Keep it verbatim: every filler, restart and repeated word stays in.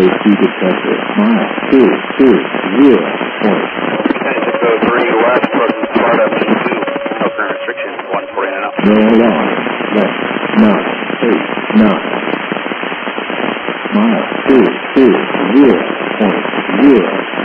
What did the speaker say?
speed detector. Mile two two zero point. Zip code three west, present Sparta, P two. No current restrictions, one forty and up. No alarm. Left nine eight nine. Mile two two zero point zero.